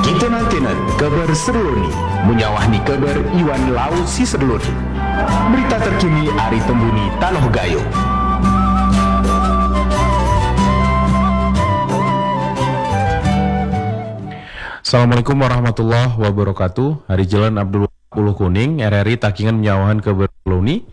Kita nantinan kabar seru ni, menyawahni kabar Iwan Lau si sedulur. Berita terkini Ari Tembuni Taloh Gayo. Assalamualaikum warahmatullahi wabarakatuh. Hari Jalan Abdul Puluh Kuning, RRI Takingan menyawahan kabar Loni.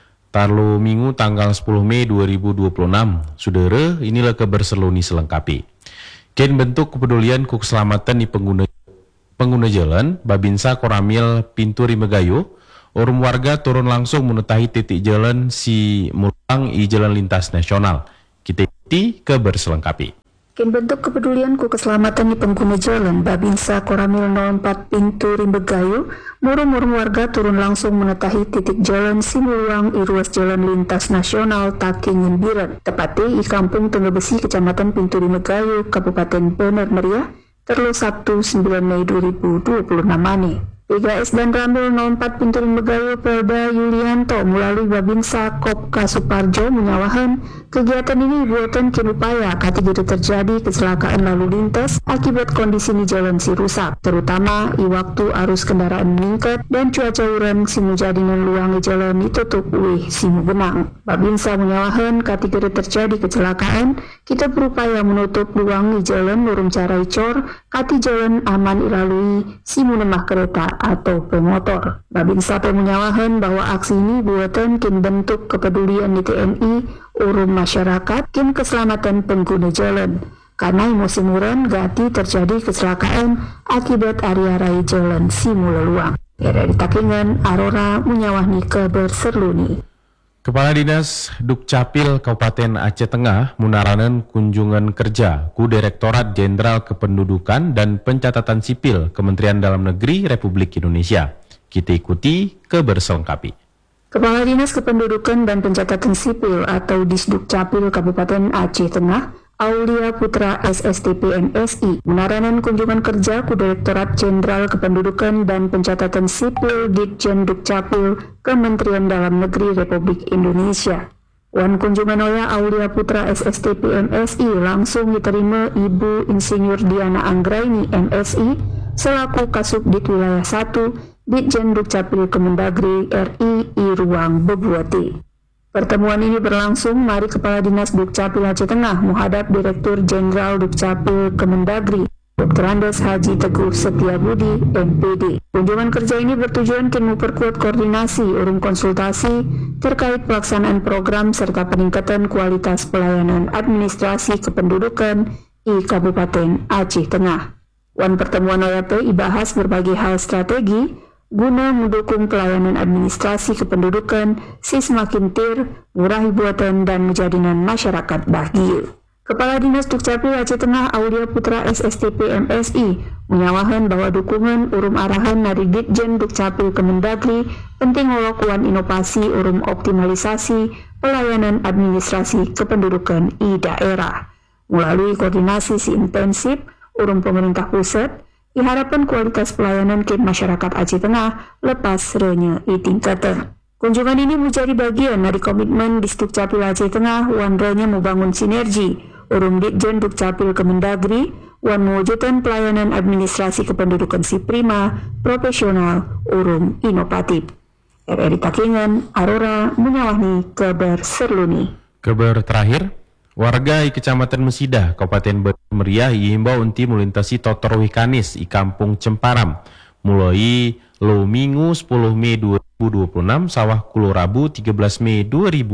Tarlo Minggu tanggal 10 Mei 2026. Saudara, inilah kabar Seloni selengkapi. Ken bentuk kepedulian ku keselamatan di pengguna jalan, Babinsa Koramil Pintu Rimegayo, orang warga turun langsung menetahi titik jalan si Mulang i Jalan Lintas Nasional. Kita ikuti kabar selengkapi. Ken bentuk kepedulian ku keselamatan di pengguna jalan, Babinsa Koramil 04 Pintu Rimegayo, murung warga turun langsung menetahi titik jalan Simuluang i ruas Jalan Lintas Nasional Takingan Biren, tepatnya i Kampung Tengah Besi, Kecamatan Pintu Rimegayo, Kabupaten Bener Meriah, terlu Sabtu 9 Mei 2026 mane. PGS dan Ramil 04 Pintu Rimegayo Pelda Yulianto melalui Babinsa Kopka Suparjo menyawahan kegiatan ini buatan kinupaya ketika terjadi kecelakaan lalu lintas akibat kondisi di jalan si rusak, terutama i waktu arus kendaraan meningkat dan cuaca urang simu jadinan luang i jalan ditutup uih simu benang. Babinsa menyawahan ketika terjadi kecelakaan, kita berupaya menutup luang i jalan nurung cara icor kati jalan aman ilalui simu nemah kereta atau pemotor. Babinsa menyawahan bahwa aksi ini buatan kin bentuk kepedulian di TNI urung masyarakat kin keselamatan pengguna jalan. Karena musim uran gati terjadi kecelakaan akibat area rai jalan simulaluang. Dari Takingan, Arora menyawahni kabar serluni. Kepala Dinas Dukcapil Kabupaten Aceh Tengah munaranan kunjungan kerja ku Direktorat Jenderal Kependudukan dan Pencatatan Sipil Kementerian Dalam Negeri Republik Indonesia. Kita ikuti kabar selengkapi. Kepala Dinas Kependudukan dan Pencatatan Sipil atau Disdukcapil Kabupaten Aceh Tengah, Aulia Putra SSTP MSI, menaranan kunjungan kerja ku Direktorat Jenderal Kependudukan dan Pencatatan Sipil Ditjen Dukcapil Kementerian Dalam Negeri Republik Indonesia. Wan kunjungan oya Aulia Putra SSTP MSI langsung diterima Ibu Insinyur Diana Anggraini MSI selaku Kasubdit Wilayah 1 Ditjen Dukcapil Kemendagri RI i Ruang Bebuati. Pertemuan ini berlangsung mari Kepala Dinas Dukcapil Aceh Tengah menghadap Direktur Jenderal Dukcapil Kemendagri Dr. Andes Haji Teguh Setiabudi MPD. Kunjungan kerja ini bertujuan untuk memperkuat koordinasi urung konsultasi terkait pelaksanaan program serta peningkatan kualitas pelayanan administrasi kependudukan di Kabupaten Aceh Tengah. Wan pertemuan OYP ibahas berbagai hal strategi guna mendukung pelayanan administrasi kependudukan semakin murah buatan dan menjadikan masyarakat bahagia. Kepala Dinas Dukcapil Aceh Tengah Aulia Putra SSTP MSI menyawahan bahwa dukungan urum arahan dari Ditjen Dukcapil Kemendagri penting melakukan inovasi urum optimalisasi pelayanan administrasi kependudukan di daerah melalui koordinasi intensif urum pemerintah pusat. Diharapkan kualitas pelayanan ke masyarakat Aceh Tengah lepas renya tingkatan. Kunjungan ini menjadi bagian dari komitmen Disdukcapil Aceh Tengah wan renya membangun sinergi urung Ditjen Dukcapil Kemendagri wan mewujudkan pelayanan administrasi kependudukan si prima, profesional, urung inovatif. RRI Takingan, Arora menyawahni kabar serluni. Kabar terakhir, warga di Kecamatan Mesidah, Kabupaten Bener Meriah dihimbau untuk melintasi Totor Wikanis di Kampung Cemparam mulai Minggu 10 Mei 2026 sawah kulo Rabu 13 Mei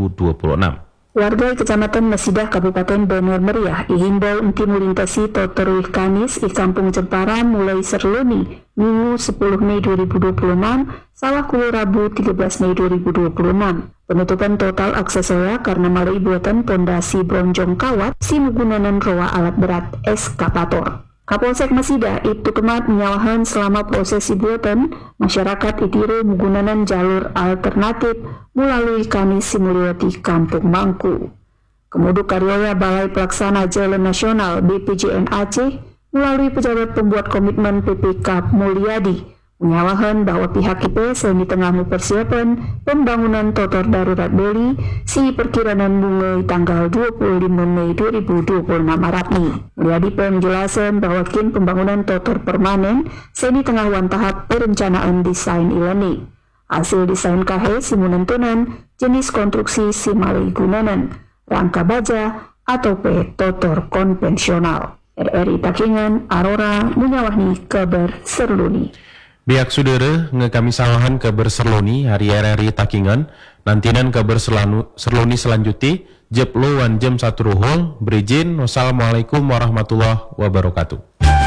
2026. Warga Kecamatan Mesidah Kabupaten Bener Meriah dihimbau untuk melintasi Totor Wikanis di Kampung Cemparam mulai serluni Minggu 10 Mei 2026 sawah kulo Rabu 13 Mei 2026. Penutupan total akses saya karena malai buatan pondasi bronjong kawat si menggunakan roa alat berat eskavator. Kapolsek Mesidah Ibtu Kemat menyawahan selama proses buatan masyarakat itiru menggunakan jalur alternatif melalui Kanis Simuliati Kampung Mangku. Kemudian karya Balai Pelaksana Jalan Nasional BPJN Aceh melalui pejabat pembuat komitmen PPK Mulyadi Menyawahan bahwa pihak IP seni tengah mempersiapkan pembangunan totor darurat beli si perkiraan bunga tanggal 25 Mei 2026 Maratni. Menjadi penjelasan bahwa kin pembangunan totor permanen seni tengah wan tahap perencanaan desain ilani. Hasil desain kahe simunentunan jenis konstruksi simali gunanan, rangka baja atau totor konvensional. RRI Takingan, Aurora, menyawahni kabar serluni. Biak saudara ngekami sawahan kabar serloni hari RRI Takingan, nantinan kabar serloni selanjutnya jep lo wan jam 1 rohol berizin. Wassalamualaikum warahmatullahi wabarakatuh.